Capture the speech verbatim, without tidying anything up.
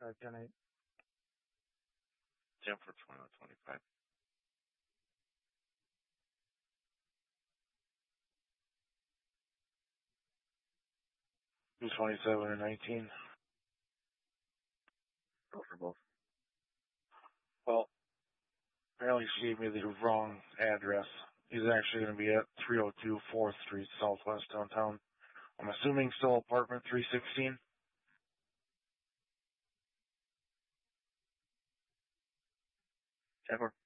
Uh, ten eight. Jump for twenty-one twenty-five. two twenty-seven and nineteen. Go for both. Well, apparently she gave me the wrong address. He's actually going to be at three oh two fourth Street, Southwest downtown. I'm assuming still apartment three sixteen. ten four.